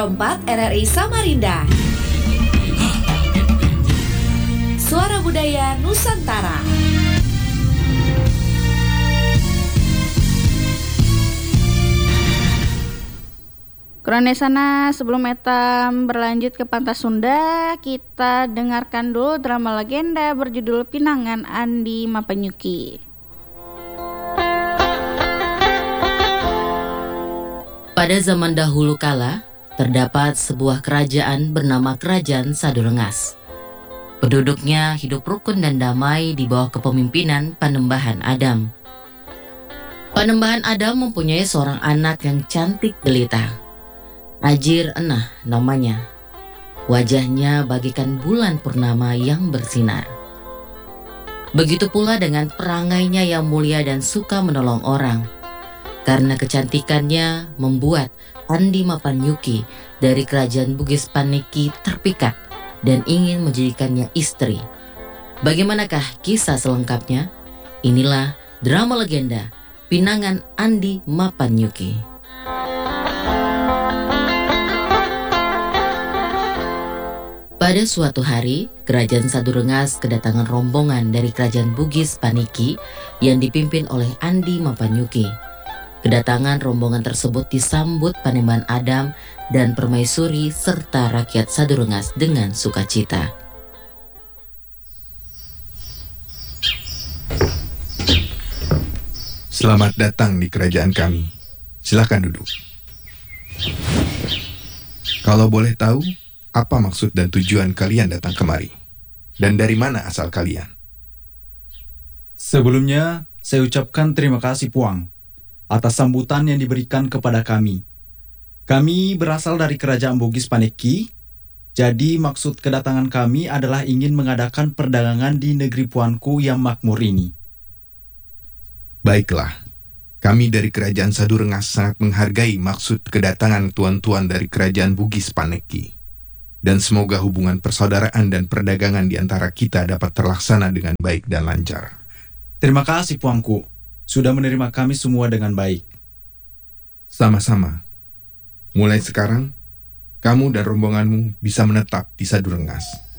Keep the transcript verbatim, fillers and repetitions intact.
nol empat R R I Samarinda. Suara Budaya Nusantara. Kronesana, sebelum etam berlanjut ke Pantas Sunda, kita dengarkan dulu drama legenda berjudul Pinangan Andi Mapanyuki. Pada zaman dahulu kala, terdapat sebuah kerajaan bernama Kerajaan Sadurengas. Penduduknya hidup rukun dan damai di bawah kepemimpinan Panembahan Adam. Panembahan Adam mempunyai seorang anak yang cantik jelita. Ajir Enah namanya. Wajahnya bagaikan bulan purnama yang bersinar. Begitu pula dengan perangainya yang mulia dan suka menolong orang. Karena kecantikannya membuat Andi Mapanyuki dari kerajaan Bugis Paniki terpikat dan ingin menjadikannya istri. Bagaimanakah kisah selengkapnya? Inilah drama legenda Pinangan Andi Mapanyuki. Pada suatu hari, Kerajaan Sadurengas kedatangan rombongan dari kerajaan Bugis Paniki yang dipimpin oleh Andi Mapanyuki. Kedatangan rombongan tersebut disambut Panembahan Adam dan Permaisuri serta rakyat Sadurengas dengan sukacita. Selamat datang di kerajaan kami. Silakan duduk. Kalau boleh tahu, apa maksud dan tujuan kalian datang kemari? Dan dari mana asal kalian? Sebelumnya, saya ucapkan terima kasih Puang atas sambutan yang diberikan kepada kami. Kami berasal dari Kerajaan Bugis Paniki, jadi maksud kedatangan kami adalah ingin mengadakan perdagangan di negeri Puanku yang makmur ini. Baiklah, kami dari Kerajaan Sadurengas sangat menghargai maksud kedatangan tuan-tuan dari Kerajaan Bugis Paniki. Dan semoga hubungan persaudaraan dan perdagangan di antara kita dapat terlaksana dengan baik dan lancar. Terima kasih Puangku, sudah menerima kami semua dengan baik. Sama-sama. Mulai sekarang, kamu dan rombonganmu bisa menetap di Sadurengas.